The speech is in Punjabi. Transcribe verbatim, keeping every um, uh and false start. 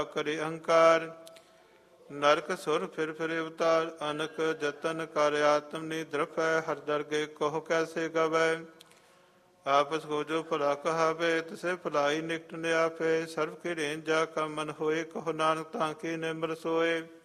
ਕਰੇ ਅਹੰਕਾਰ। ਨਰਕ ਸੁਰ ਫਿਰ ਫਿਰ ਉਤਾਰ ਅਨਕ ਜਤਨ ਕਰ ਆਤਮ ਨਿਦਰਫੈ। ਹਰ ਦਰਗੇ ਕਹੋ ਕੈਸੇ ਗਵੈ। ਆਪਸ ਕੋ ਜੋ ਭਲਾ ਕਹਾਵੇ ਤਿਸੇ ਭਲਾਈ ਨਿਕਟ ਨਿਆਪੇ। ਸਰਬ ਕੀ ਰੇਨ ਜਾ ਕਾ ਮਨ ਹੋਏ ਕਹੋ ਨਾਨਕ ਤਾਂ ਕੀ ਨਿਮਰ ਸੋਏ।